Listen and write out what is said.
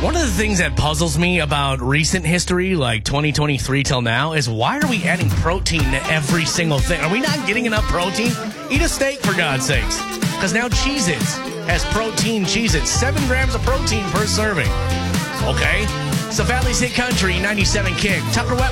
One of the things that puzzles me about recent history, like 2023 till now, is why are we adding protein to every single thing? Are we not getting enough protein? Eat a steak, for God's sakes. Because now Cheez-Its has protein Cheez-Its. 7 grams of protein per serving. Okay? So Valley's Hit Country, 97 Kick. Tucker Wet